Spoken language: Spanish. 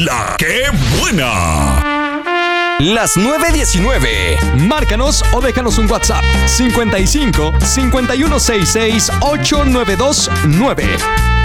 ¡La que buena! Las 9:19. Márcanos o déjanos un WhatsApp. 55 5166 8929.